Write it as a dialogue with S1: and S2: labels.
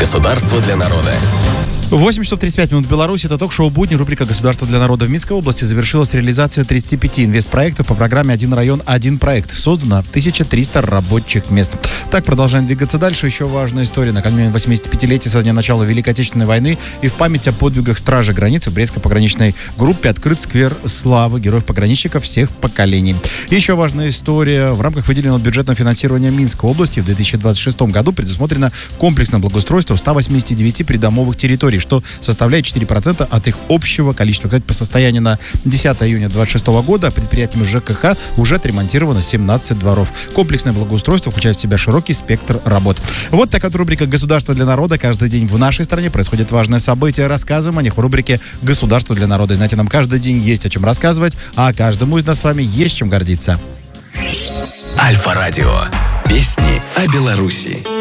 S1: Государство для народа.
S2: 8 часов 35 минут в Беларуси. Это ток-шоу «Будни». Рубрика «Государство для народа». В Минской области завершилась реализация 35 инвестпроектов по программе «Один район, один проект». Создано 1300 рабочих мест. Так, продолжаем двигаться дальше. Еще важная история. Накануне 85-летия со дня начала Великой Отечественной войны и в память о подвигах стражи границы в Брестской пограничной группе открыт сквер славы героев-пограничников всех поколений. Еще важная история. В рамках выделенного бюджетного финансирования Минской области в 2026 году предусмотрено комплексное благоустройство 189 придомовых территорий, что составляет 4% от их общего количества. Кстати, по состоянию на 10 июня 2026 года предприятием ЖКХ уже отремонтировано 17 дворов. Комплексное благоустройство включает в себя широкий спектр работ. Вот такая рубрика «Государство для народа». Каждый день в нашей стране происходит важное событие. Рассказываем о них в рубрике «Государство для народа». И знаете, нам каждый день есть о чем рассказывать, а каждому из нас с вами есть чем гордиться.
S1: Альфа-радио. Песни о Беларуси.